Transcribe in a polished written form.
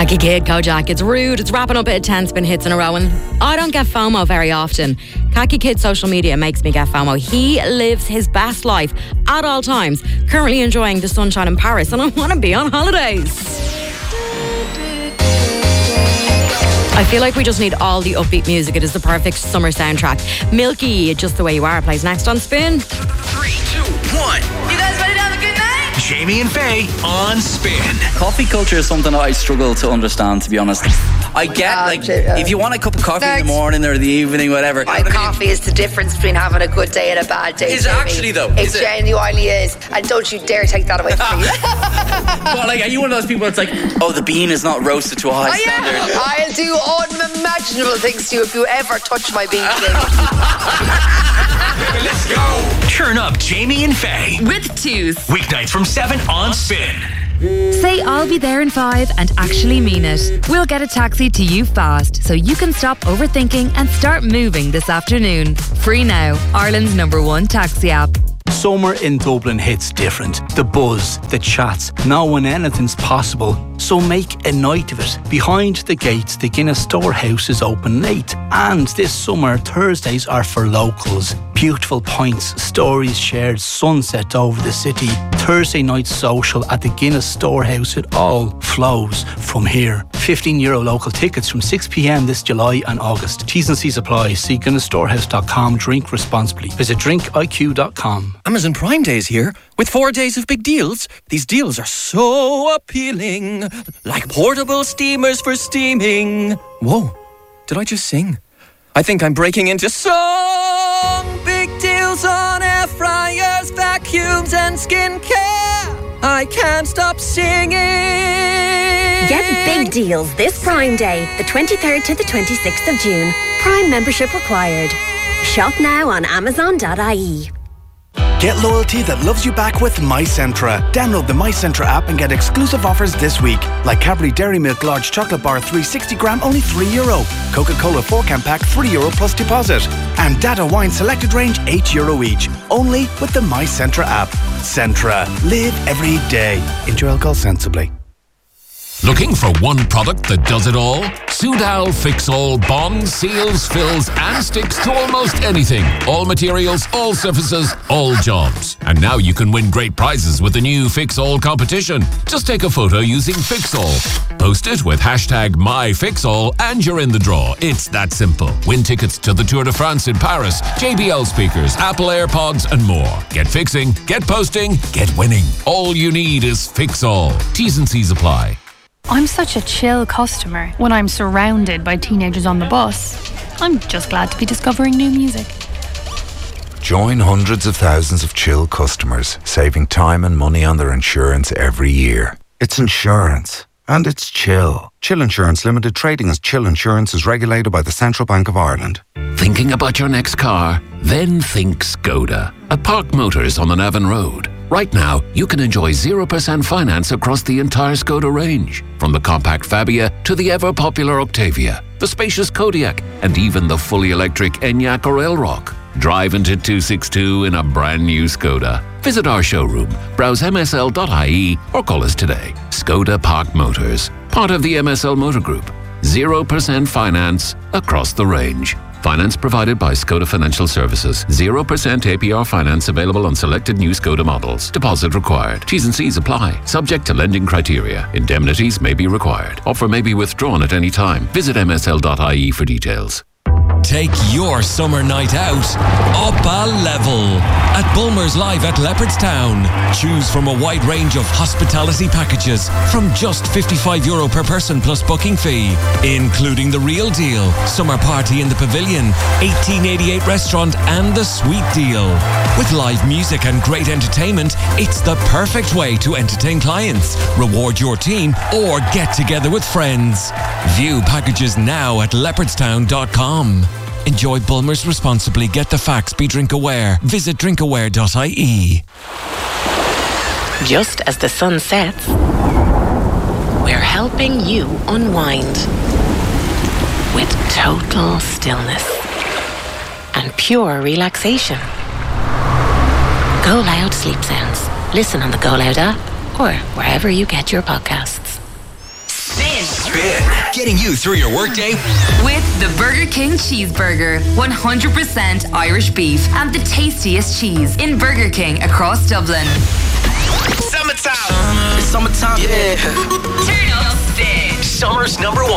Khaki Kid, Kojak. It's rude. It's wrapping up at 10 spin hits in a row. And I don't get FOMO very often. Khaki Kid's social media makes me get FOMO. He lives his best life at all times. Currently enjoying the sunshine in Paris. And I want to be on holidays. I feel like we just need all the upbeat music. It is the perfect summer soundtrack. Milky, Just the Way You Are, plays next on Spin. 3, 2, 1. You guys ready to have a good night? Jamie and Faye on Spin. Coffee culture is something I struggle to understand, to be honest. I get, if you want a cup of coffee in the morning or the evening, whatever. Coffee is the difference between having a good day and a bad day. Is it actually, though? It genuinely is. And don't you dare take that away from me. Well, are you one of those people that's like, oh, the bean is not roasted to a high standard? I'll do unimaginable things to you if you ever touch my bean. Let's go. Turn up Jamie and Faye. With twos. Weeknights from 7 on Spin. Say I'll be there in 5 and actually mean it. We'll get a taxi to you fast so you can stop overthinking and start moving this afternoon. Free now, Ireland's #1 taxi app. Summer in Dublin hits different. The buzz, the chats, knowing anything's possible. So make a night of it. Behind the gates, the Guinness Storehouse is open late. And this summer, Thursdays are for locals. Beautiful pints, stories shared, sunset over the city. Thursday night social at the Guinness Storehouse. It all flows from here. €15 local tickets from 6 p.m. this July and August. T's and C's apply. See GuinnessStorehouse.com. Drink responsibly. Visit drinkiq.com. Amazon Prime Day is here with 4 days of big deals. These deals are so appealing, like portable steamers for steaming. Whoa, did I just sing? I think I'm breaking into song. Big deals on air fryers, vacuums and skincare. I can't stop singing. Get big deals this Prime Day, the 23rd to the 26th of June. Prime membership required. Shop now on Amazon.ie. Get loyalty that loves you back with MyCentra. Download the MyCentra app and get exclusive offers this week. Like Cadbury Dairy Milk Large Chocolate Bar 360 gram, only €3. Coca-Cola 4-can pack, €3 plus deposit. And Dada Wine Selected Range, €8 each. Only with the MyCentra app. Centra. Live every day. Enjoy alcohol sensibly. Looking for one product that does it all? Soudal Fix-All bonds, seals, fills and sticks to almost anything. All materials, all surfaces, all jobs. And now you can win great prizes with the new Fix-All competition. Just take a photo using Fix-All. Post it with hashtag MyFixAll and you're in the draw. It's that simple. Win tickets to the Tour de France in Paris, JBL speakers, Apple AirPods and more. Get fixing, get posting, get winning. All you need is Fix-All. T's and C's apply. I'm such a chill customer when I'm surrounded by teenagers on the bus. I'm just glad to be discovering new music. Join hundreds of thousands of chill customers, saving time and money on their insurance every year. It's insurance. And it's chill. Chill Insurance Limited, trading as Chill Insurance, is regulated by the Central Bank of Ireland. Thinking about your next car? Then think Skoda. At Park Motors on the Navan Road. Right now, you can enjoy 0% finance across the entire Skoda range. From the compact Fabia to the ever-popular Octavia, the spacious Kodiaq, and even the fully electric Enyaq or Elrock. Drive into 262 in a brand new Skoda. Visit our showroom, browse msl.ie or call us today. Skoda Park Motors, part of the MSL Motor Group. 0% finance across the range. Finance provided by Skoda Financial Services. 0% APR finance available on selected new Skoda models. Deposit required. T's and C's apply. Subject to lending criteria. Indemnities may be required. Offer may be withdrawn at any time. Visit msl.ie for details. Take your summer night out up a level at Bulmers Live at Leopardstown. Choose from a wide range of hospitality packages from just €55 per person plus booking fee, including the Real Deal, Summer Party in the Pavilion, 1888 Restaurant and the Sweet Deal. With live music and great entertainment, it's the perfect way to entertain clients, reward your team or get together with friends. View packages now at leopardstown.com. Enjoy Bulmers responsibly. Get the facts. Be drink aware. Visit drinkaware.ie. Just as the sun sets, we're helping you unwind with total stillness and pure relaxation. Go Loud Sleep Sounds. Listen on the Go Loud app or wherever you get your podcasts. Spin. Spin. Getting you through your workday With the Burger King Cheeseburger, 100% Irish beef and the tastiest cheese in Burger King across Dublin. Summertime. It's summertime. Yeah. Turn up, Spin. Summer's number one.